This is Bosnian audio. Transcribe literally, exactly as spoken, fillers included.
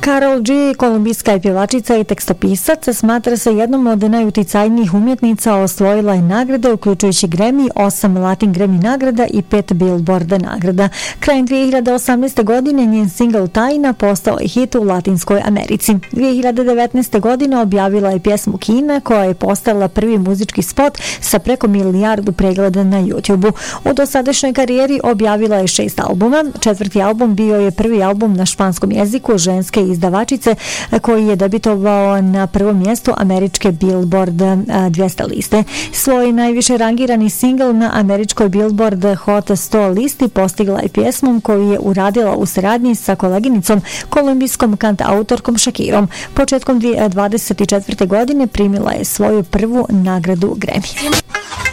Karol G, kolumbijska je pjevačica i tekstopisac, smatra se jednom od najuticajnijih umjetnica, osvojila je nagrade uključujući Grammy, osam Latin Grammy nagrada i pet Billboard nagrada. Krajem dvije hiljade osamnaeste. godine njen singl Tajna postao je hit u Latinskoj Americi. dvije hiljade devetnaeste. godine objavila je pjesmu Kina koja je postala prvi muzički spot sa preko milijardu pregleda na YouTube-u. U dosadašnjoj karijeri objavila je šest albuma. Četvrti album bio je prvi album na španskom jeziku ženske izdavačice koji je debitovao na prvom mjestu američke Billboard dvjesto liste. Svoj najviše rangirani singl na američkoj Billboard Hot sto listi postigla je pjesmom koju je uradila u saradnji sa koleginicom kolumbijskom kantautorkom Shakirom. Početkom dvije hiljade dvadeset četvrte. godine primila je svoju prvu nagradu Grammy.